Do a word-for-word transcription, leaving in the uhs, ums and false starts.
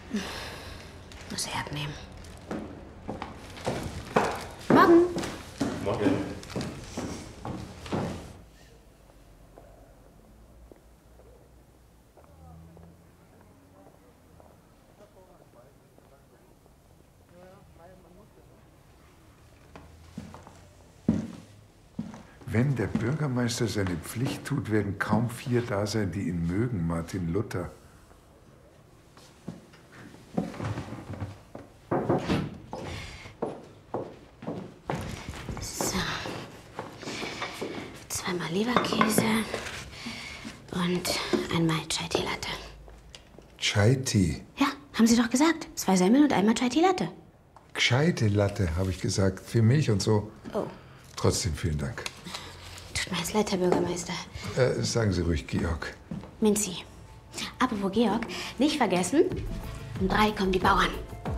Muss Herd nehmen. Morgen. Morgen. Wenn der Bürgermeister seine Pflicht tut, werden kaum vier da sein, die ihn mögen, Martin Luther. So. Zweimal Leberkäse und einmal Chai-Tee-Latte. Chai-Tee. Ja, haben Sie doch gesagt. Zwei Semmeln und einmal Chai-Tee-Latte. Gescheite Latte, habe ich gesagt. Für Milch und so. Oh. Trotzdem vielen Dank. Tut mir jetzt leid, Herr Bürgermeister. Äh, sagen Sie ruhig, Georg. Minzi. Apropos Georg, nicht vergessen, um drei kommen die Bauern.